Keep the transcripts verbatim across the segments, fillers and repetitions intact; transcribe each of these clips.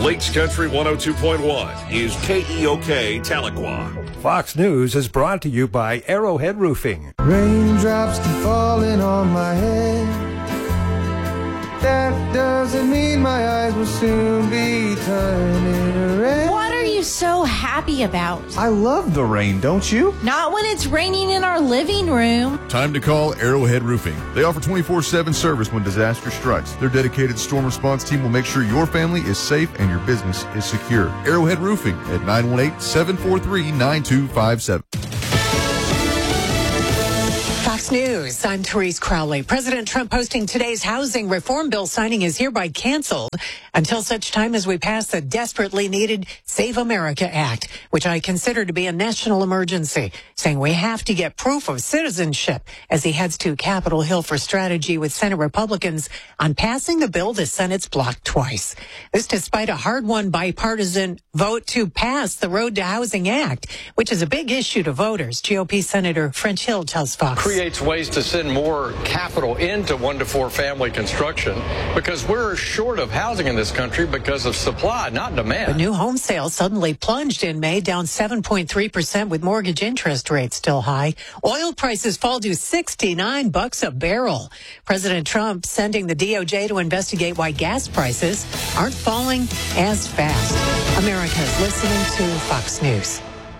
Lakes Country one oh two point one is K E O K Tahlequah. Fox News is brought to you by Arrowhead Roofing. Raindrops keep falling on my head. That doesn't mean my eyes will soon be turning red. What are you so happy about? I love the rain, don't you? Not when it's raining in our living room. Time to call Arrowhead Roofing. They offer twenty-four seven service when disaster strikes. Their dedicated storm response team will make sure your family is safe and your business is secure. Arrowhead Roofing at nine one eight, seven four three, nine two five seven. Fox News, I'm Therese Crowley. President Trump posting today's housing reform bill signing is hereby canceled until such time as we pass the desperately needed Save America Act, which I consider to be a national emergency, saying we have to get proof of citizenship as he heads to Capitol Hill for strategy with Senate Republicans on passing the bill the Senate's blocked twice. This despite a hard-won bipartisan vote to pass the Road to Housing Act, which is a big issue to voters. G O P Senator French Hill tells Fox. Creates ways to send more capital into one to four family construction because we're short of housing in this country because of supply, not demand. The new home sales suddenly plunged in May, down seven point three percent with mortgage interest rates still high. Oil prices fall to sixty-nine bucks a barrel. President Trump sending the D O J to investigate why gas prices aren't falling as fast. America's listening to Fox News.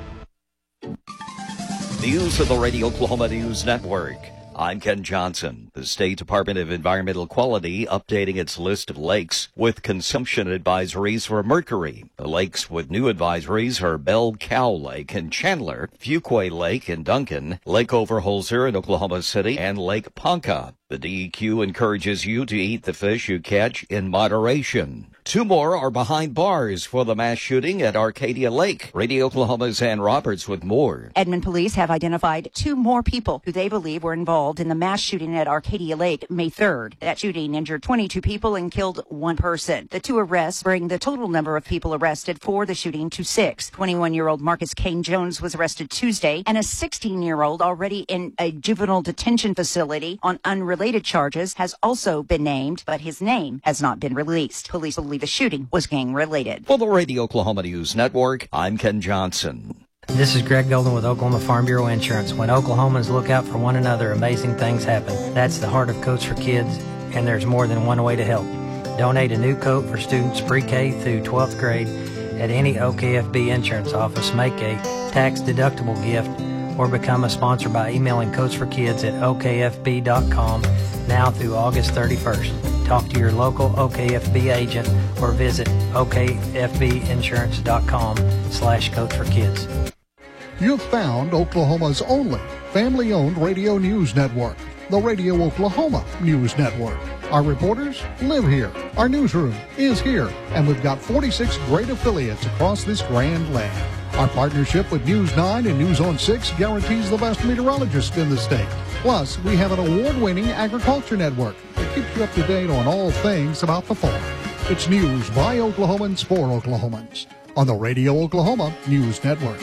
News of the Radio Oklahoma News Network. I'm Ken Johnson. The State Department of Environmental Quality updating its list of lakes with consumption advisories for mercury. The lakes with new advisories are Bell Cow Lake in Chandler, Fuquay Lake in Duncan, Lake Overholser in Oklahoma City, and Lake Ponca. The D E Q encourages you to eat the fish you catch in moderation. Two more are behind bars for the mass shooting at Arcadia Lake. Radio Oklahoma's Ann Roberts with more. Edmond police have identified two more people who they believe were involved in the mass shooting at Arcadia Lake May third. That shooting injured twenty-two people and killed one person. The two arrests bring the total number of people arrested for the shooting to six. twenty-one-year-old Marcus Kane Jones was arrested Tuesday, and a sixteen-year-old already in a juvenile detention facility on unrelated charges has also been named, but his name has not been released. Police believe the shooting was gang-related. For the Radio Oklahoma News Network, I'm Ken Johnson. This is Greg Golden with Oklahoma Farm Bureau Insurance. When Oklahomans look out for one another, amazing things happen. That's the heart of Coats for Kids, and there's more than one way to help. Donate a new coat for students pre-K through twelfth grade at any O K F B insurance office. Make a tax-deductible gift or become a sponsor by emailing Coats for Kids at O K F B dot com now through August thirty-first. Talk to your local O K F B agent or visit O K F B insurance dot com slash Coats for Kids. You've found Oklahoma's only family-owned radio news network, the Radio Oklahoma News Network. Our reporters live here. Our newsroom is here. And we've got forty-six great affiliates across this grand land. Our partnership with News nine and News on six guarantees the best meteorologists in the state. Plus, we have an award-winning agriculture network that keeps you up to date on all things about the farm. It's news by Oklahomans for Oklahomans on the Radio Oklahoma News Network.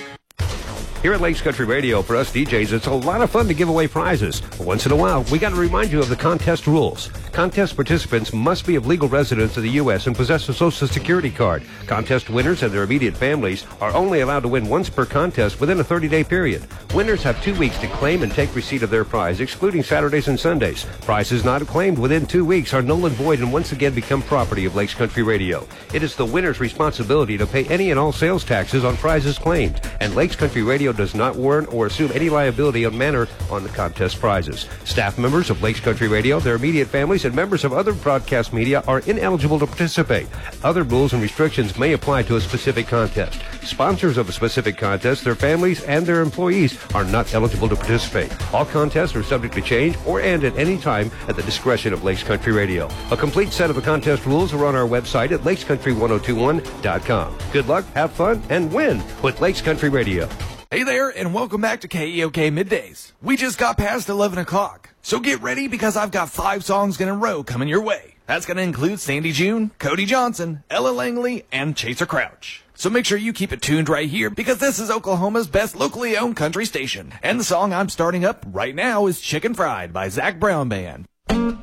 Here at Lakes Country Radio, for us D Js, it's a lot of fun to give away prizes. But once in a while, we got to remind you of the contest rules. Contest participants must be of legal residence of the U S and possess a Social Security card. Contest winners and their immediate families are only allowed to win once per contest within a thirty-day period. Winners have two weeks to claim and take receipt of their prize, excluding Saturdays and Sundays. Prizes not claimed within two weeks are null and void and once again become property of Lakes Country Radio. It is the winner's responsibility to pay any and all sales taxes on prizes claimed, and Lakes Country Radio does not warrant or assume any liability on manner on the contest prizes. Staff members of Lakes Country Radio, their immediate families, and members of other broadcast media are ineligible to participate. Other rules and restrictions may apply to a specific contest. Sponsors of a specific contest, their families, and their employees are not eligible to participate. All contests are subject to change or end at any time at the discretion of Lakes Country Radio. A complete set of the contest rules are on our website at lakes country one oh two one dot com. Good luck, have fun, and win with Lakes Country Radio. Hey there, and welcome back to K E O K Middays. We just got past eleven o'clock, so get ready because I've got five songs in a row coming your way. That's going to include Sandy June, Cody Johnson, Ella Langley, and Chaser Crouch. So make sure you keep it tuned right here because this is Oklahoma's best locally owned country station. And the song I'm starting up right now is Chicken Fried by Zach Brown Band.